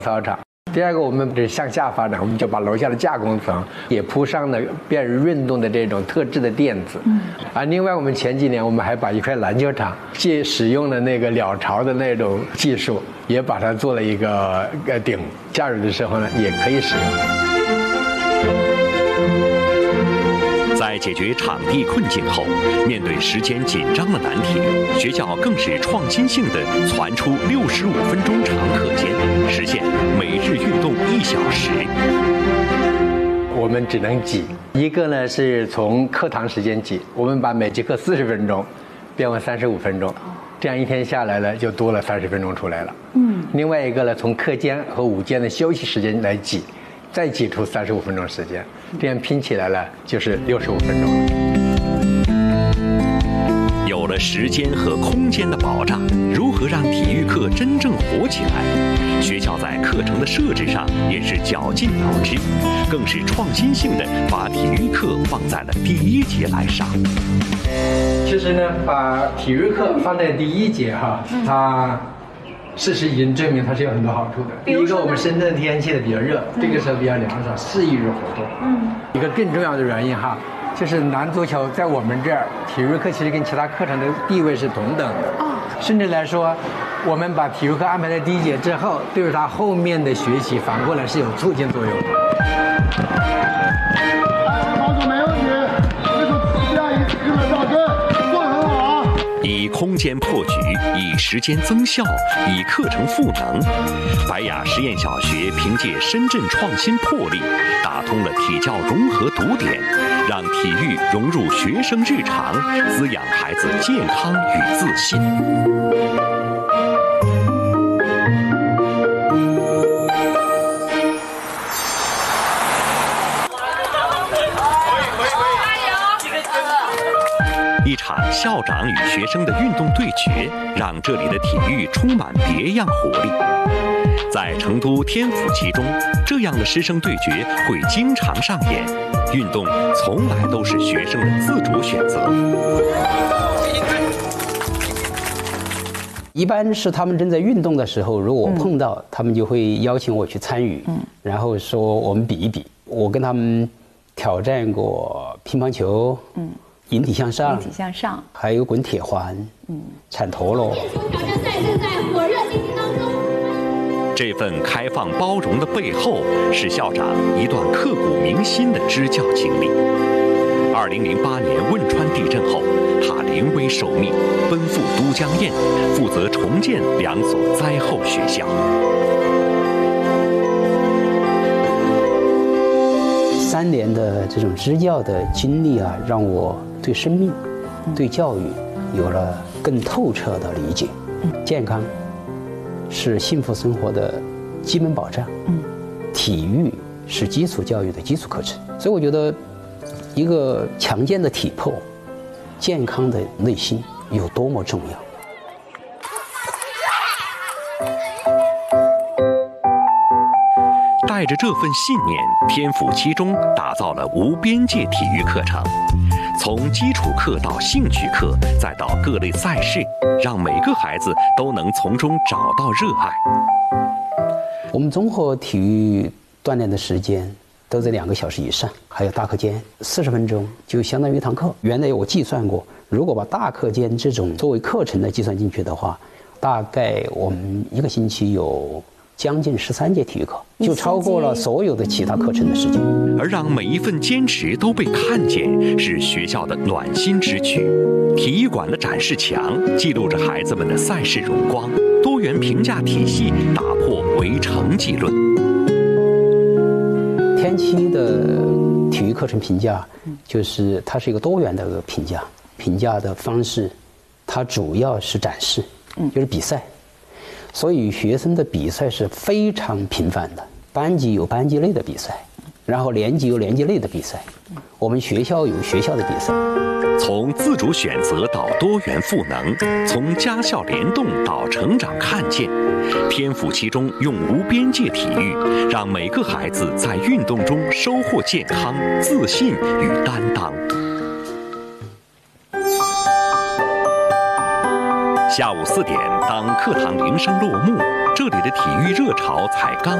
操场。第二个，我们是向下发展，我们就把楼下的架空层也铺上了便于运动的这种特制的垫子。另外，我们前几年我们还把一块篮球场，既使用了那个鸟巢的那种技术，也把它做了一个顶，假日的时候呢也可以使用。 在解决场地困境后，面对时间紧张的难题，学校更是创新性地传出65分钟长课间，实现每日运动1小时。 我们只能挤，一个呢是从课堂时间挤，我们把每节课40分钟变为35分钟，这样一天下来呢就多了30分钟出来了。另外一个呢，从课间和午间的休息时间来挤，再挤出35分钟时间，这样拼起来了就是65分钟。 有了时间和空间的保障，如何让体育课真正火起来？学校在课程的设置上也是绞尽脑汁，更是创新性的把体育课放在了第1节来上。 其实呢，把体育课放在第1节它事实已经证明它是有很多好处的。第一个，我们深圳天气比较热，这个时候比较凉爽，适宜于活动。一个更重要的原因就是男足球在我们这儿体育课其实跟其他课程的地位是同等的。甚至来说，我们把体育课安排在第1节之后，对于他后面的学习反过来是有促进作用的。 防守没问题，这个下一个绕针做得很好啊！ 以空间破局，以时间增效，以课程赋能。白雅实验小学凭借深圳创新魄力，打通了体教融合堵点，让体育融入学生日常，滋养孩子健康与自信。一场校长与学生的运动对决，让这里的体育充满别样活力。在成都天府七中，这样的师生对决会经常上演。运动从来都是学生的自主选择。 一般是他们正在运动的时候，如果我碰到，他们就会邀请我去参与，然后说我们比一比。我跟他们挑战过乒乓球，引体向上，还有滚铁环，铲陀螺。挑战赛正在火热进行当中。 这份开放包容的背后，是校长一段刻骨铭心的支教经历。2008年汶川地震后，他临危受命，奔赴都江堰，负责重建2所灾后学校。 3年的这种支教的经历让我对生命、对教育有了更透彻的理解。健康是幸福生活的基本保障，体育是基础教育的基础课程。所以我觉得，一个强健的体魄、健康的内心有多么重要。 带着这份信念，天府七中打造了无边界体育课程，从基础课到兴趣课，再到各类赛事，让每个孩子都能从中找到热爱。 我们综合体育锻炼的时间都在2个小时以上，还有大课间40分钟，就相当于一堂课。原来我计算过，如果把大课间这种作为课程的计算进去的话，大概我们1个星期有将近13节体育课，就超过了所有的其他课程的时间。 而让每一份坚持都被看见，是学校的暖心之举。体育馆的展示墙记录着孩子们的赛事荣光，多元评价体系打破唯成绩论。 天期的体育课程评价，就是它是一个多元的评价，评价的方式，它主要是展示，就是比赛。所以学生的比赛是非常频繁的，班级有班级内的比赛，然后年级有年级内的比赛，我们学校有学校的比赛。 从自主选择到多元赋能，从家校联动到成长看见，天府七中用无边界体育，让每个孩子在运动中收获健康、自信与担当。下午4点，当课堂铃声落幕， 这里的体育热潮才刚